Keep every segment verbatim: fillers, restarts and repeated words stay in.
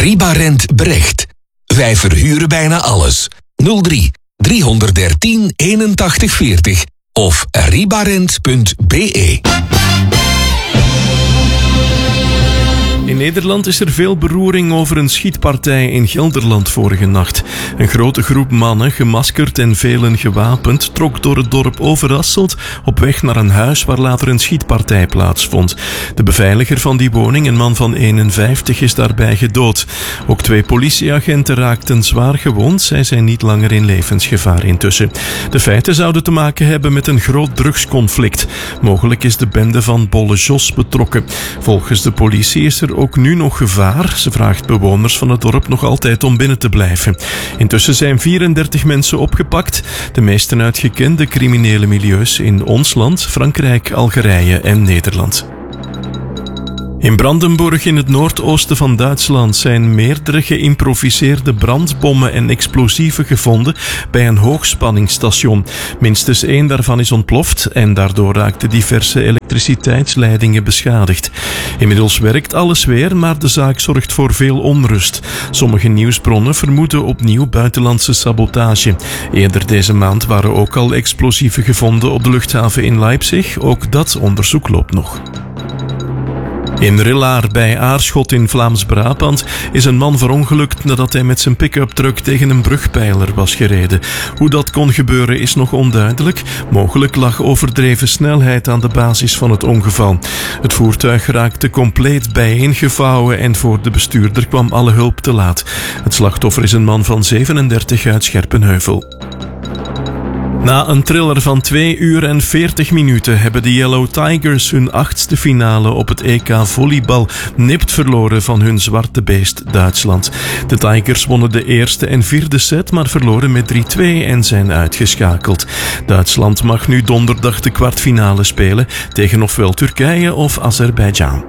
Ribarent Brecht. Wij verhuren bijna alles. nul drie driehonderddertien eenentachtig veertig of ribarent punt b e. In Nederland is er veel beroering over een schietpartij in Gelderland vorige nacht. Een grote groep mannen, gemaskerd en velen gewapend, trok door het dorp Overasselt op weg naar een huis waar later een schietpartij plaatsvond. De beveiliger van die woning, een man van eenenvijftig, is daarbij gedood. Ook twee politieagenten raakten zwaar gewond. Zij zijn niet langer in levensgevaar intussen. De feiten zouden te maken hebben met een groot drugsconflict. Mogelijk is de bende van Bolle Jos betrokken. Volgens de politie is er ook nu nog gevaar. Ze vraagt bewoners van het dorp nog altijd om binnen te blijven. Intussen zijn vierendertig mensen opgepakt, de meesten uit gekende criminele milieus in ons land, Frankrijk, Algerije en Nederland. In Brandenburg in het noordoosten van Duitsland zijn meerdere geïmproviseerde brandbommen en explosieven gevonden bij een hoogspanningsstation. Minstens één daarvan is ontploft en daardoor raakten diverse elektriciteitsleidingen beschadigd. Inmiddels werkt alles weer, maar de zaak zorgt voor veel onrust. Sommige nieuwsbronnen vermoeden opnieuw buitenlandse sabotage. Eerder deze maand waren ook al explosieven gevonden op de luchthaven in Leipzig. Ook dat onderzoek loopt nog. In Rillaar bij Aarschot in Vlaams-Brabant is een man verongelukt nadat hij met zijn pick-up truck tegen een brugpijler was gereden. Hoe dat kon gebeuren is nog onduidelijk. Mogelijk lag overdreven snelheid aan de basis van het ongeval. Het voertuig raakte compleet bijeengevouwen en voor de bestuurder kwam alle hulp te laat. Het slachtoffer is een man van zevenendertig uit Scherpenheuvel. Na een thriller van twee uur en veertig minuten hebben de Yellow Tigers hun achtste finale op het E K volleybal nipt verloren van hun zwarte beest Duitsland. De Tigers wonnen de eerste en vierde set, maar verloren met drie twee en zijn uitgeschakeld. Duitsland mag nu donderdag de kwartfinale spelen tegen ofwel Turkije of Azerbeidzjan.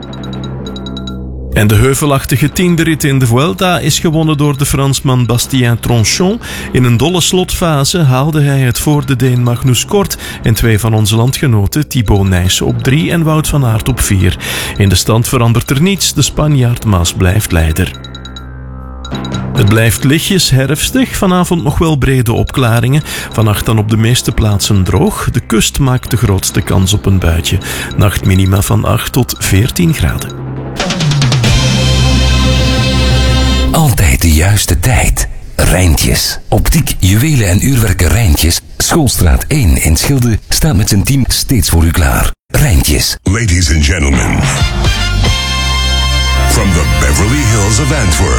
En de heuvelachtige tiende rit in de Vuelta is gewonnen door de Fransman Bastien Tronchon. In een dolle slotfase haalde hij het voor de Deen Magnus Kort en twee van onze landgenoten, Thibaut Nijsse op drie en Wout van Aert op vier. In de stand verandert er niets, de Spanjaard Mas blijft leider. Het blijft lichtjes herfstig, vanavond nog wel brede opklaringen. Vannacht dan op de meeste plaatsen droog. De kust maakt de grootste kans op een buitje. Nachtminima van acht tot veertien graden. Altijd de juiste tijd. Rijntjes. Optiek, juwelen en uurwerken Rijntjes. Schoolstraat één in Schilde staat met zijn team steeds voor u klaar. Rijntjes. Ladies and gentlemen, from the Beverly Hills of Antwerp.